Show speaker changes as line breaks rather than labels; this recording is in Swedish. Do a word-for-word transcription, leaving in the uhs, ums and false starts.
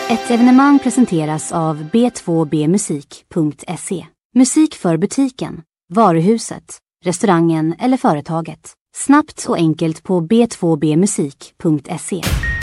Ett evenemang presenteras av b två b musik punkt se. Musik för butiken, varuhuset, restaurangen eller företaget. Snabbt och enkelt på b två b musik punkt se.